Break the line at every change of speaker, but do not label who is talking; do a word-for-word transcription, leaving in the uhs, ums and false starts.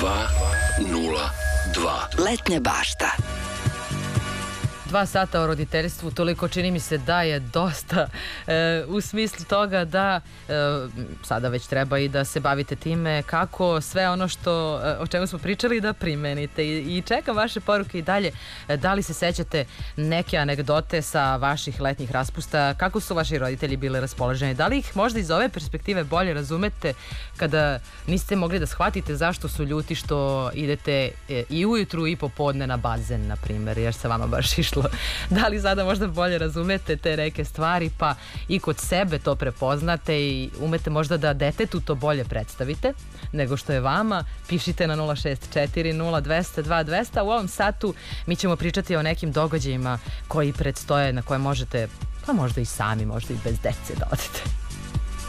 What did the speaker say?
dva nula dva.
Letnja bašta.
Dva sata o roditeljstvu, toliko čini mi se da je dosta e, u smislu toga da e, sada već treba i da se bavite time kako sve ono što, e, o čemu smo pričali da primenite i, i čekam vaše poruke i dalje. E, da li se sećate neke anegdote sa vaših letnjih raspusta, kako su vaši roditelji bili raspoloženi, da li ih možda iz ove perspektive bolje razumete kada niste mogli da shvatite zašto su ljuti što idete e, i ujutru i popodne na bazen, na primjer, jer se vama baš išlo. Da li sada možda bolje razumete te neke stvari pa i kod sebe to prepoznate i umete možda da detetu to bolje predstavite nego što je vama? Pišite na nula šest četiri nula dva zero dva dva zero zero. U ovom satu mi ćemo pričati o nekim događajima koji predstoje, na koje možete, pa možda i sami, možda i bez dece da odete.